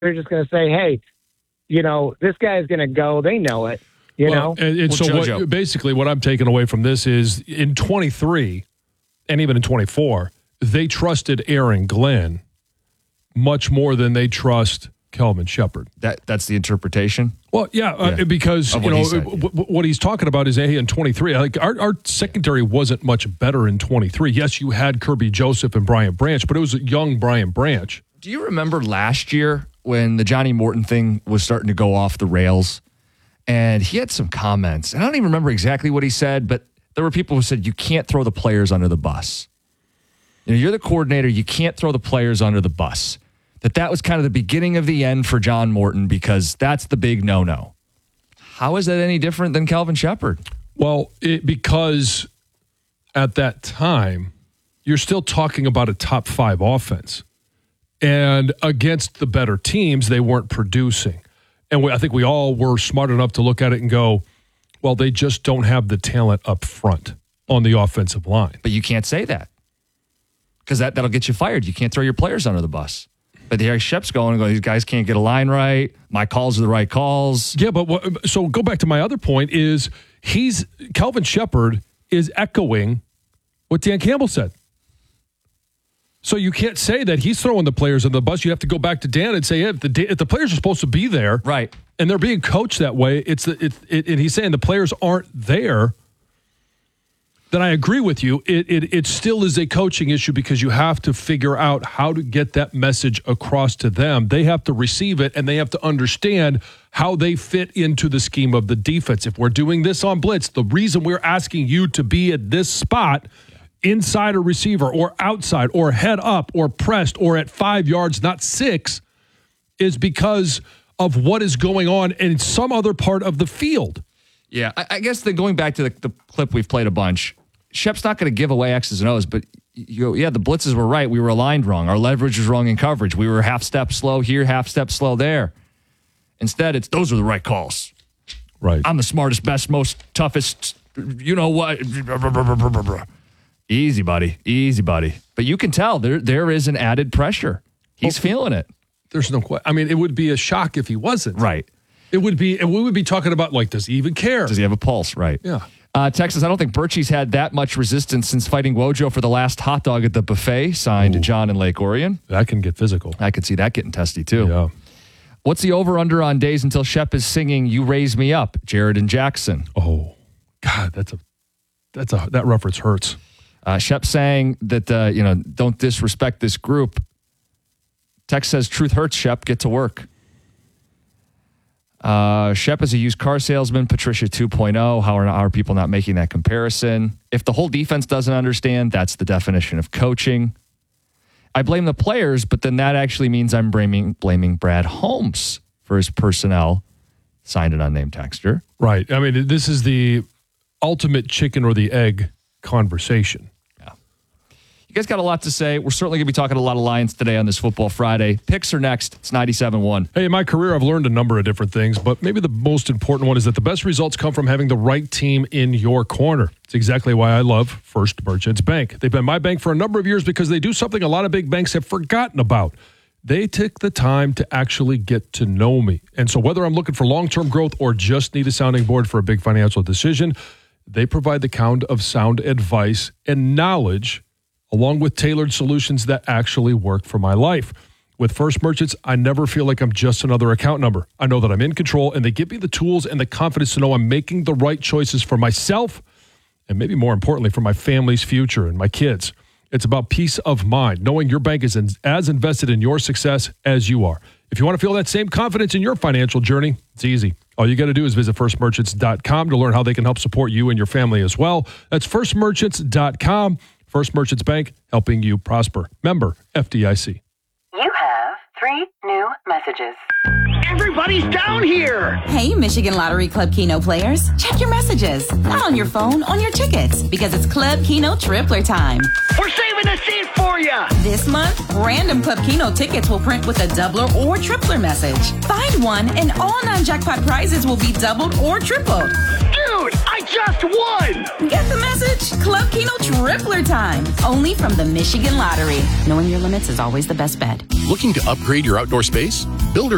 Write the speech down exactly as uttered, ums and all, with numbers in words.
they're just going to say, hey, you know, this guy's going to go. They know it, you well, know? And, and Well, so JoJo. what, basically what I'm taking away from this is in twenty-three and even in twenty-four, they trusted Aaron Glenn much more than they trust Kelvin Shepherd. That That's the interpretation? Well, yeah, Yeah. Uh, because Of you what know he said, w- w- what he's talking about is hey, in twenty-three, like our, our secondary wasn't much better in twenty-three. Yes, you had Kirby Joseph and Brian Branch, but it was a young Brian Branch. Do you remember last year when the Johnny Morton thing was starting to go off the rails? And he had some comments. And I don't even remember exactly what he said, but there were people who said, you can't throw the players under the bus. You know, you're the coordinator. You can't throw the players under the bus. That that was kind of the beginning of the end for John Morton because that's the big no-no. How is that any different than Kelvin Shepherd? Well, it, because at that time, you're still talking about a top five offense. And against the better teams, they weren't producing. And we, I think we all were smart enough to look at it and go, well, they just don't have the talent up front on the offensive line. But you can't say that because that, that'll get you fired. You can't throw your players under the bus. But the Shep's going and going, these guys can't get a line right. My calls are the right calls. Yeah, but what, so go back to my other point is he's Kelvin Shepherd is echoing what Dan Campbell said. So you can't say that he's throwing the players on the bus. You have to go back to Dan and say, yeah, if the if the players are supposed to be there, right, and they're being coached that way, it's the, it, it, and he's saying the players aren't there. Then I agree with you. It, it it still is a coaching issue because you have to figure out how to get that message across to them. They have to receive it, and they have to understand how they fit into the scheme of the defense. If we're doing this on blitz, the reason we're asking you to be at this spot, inside a receiver or outside or head up or pressed or at five yards, not six, is because of what is going on in some other part of the field. Yeah, I, I guess then going back to the, the clip we've played a bunch, Shep's not going to give away X's and O's, but you go, yeah, the blitzes were right. We were aligned wrong. Our leverage was wrong in coverage. We were half step slow here, half step slow there. Instead, it's those are the right calls. Right. I'm the smartest, best, most toughest, you know what. Easy, buddy. Easy, buddy. But you can tell there there is an added pressure. He's oh, feeling it. There's no question. I mean, it would be a shock if he wasn't. Right. It would be, and we would be talking about, like, does he even care? Does he have a pulse? Right. Yeah. Uh, Texas, I don't think Birchie's had that much resistance since fighting Wojo for the last hot dog at the buffet, signed Ooh. John in Lake Orion. That can get physical. I could see that getting testy, too. Yeah. What's the over-under on days until Shep is singing You Raise Me Up, Jared and Jackson? Oh, God, that's a, that's a, that reference hurts. Uh, Shep saying that, uh, you know, don't disrespect this group. Tex says, truth hurts, Shep. Get to work. Uh, Shep is a used car salesman. Patricia two point oh. How are, how are people not making that comparison? If the whole defense doesn't understand, that's the definition of coaching. I blame the players, but then that actually means I'm blaming, blaming Brad Holmes for his personnel. Signed an unnamed texter. Right. I mean, this is the ultimate chicken or the egg conversation. Yeah. You guys got a lot to say. We're certainly going to be talking a lot of Lions today on this Football Friday. Picks are next. It's ninety-seven point one. Hey, in my career, I've learned a number of different things, but maybe the most important one is that the best results come from having the right team in your corner. It's exactly why I love First Merchants Bank. They've been my bank for a number of years because they do something a lot of big banks have forgotten about. They take the time to actually get to know me. And so whether I'm looking for long-term growth or just need a sounding board for a big financial decision, they provide the kind of sound advice and knowledge along with tailored solutions that actually work for my life. With First Merchants, I never feel like I'm just another account number. I know that I'm in control, and they give me the tools and the confidence to know I'm making the right choices for myself and maybe more importantly, for my family's future and my kids. It's about peace of mind, knowing your bank is in, as invested in your success as you are. If you want to feel that same confidence in your financial journey, it's easy. All you got to do is visit first merchants dot com to learn how they can help support you and your family as well. That's first merchants dot com. First Merchants Bank, helping you prosper. Member F D I C. You have three new messages. Everybody's down here! Hey, Michigan Lottery Club Keno players. Check your messages. Not on your phone, on your tickets. Because it's Club Keno Tripler time. We're saving a seat for you! This month, random Club Keno tickets will print with a doubler or tripler message. Find one and all non-jackpot prizes will be doubled or tripled. Dude, I just won! Get the message? Club Keno Tripler time. Only from the Michigan Lottery. Knowing your limits is always the best bet. Looking to upgrade your outdoor space? Builder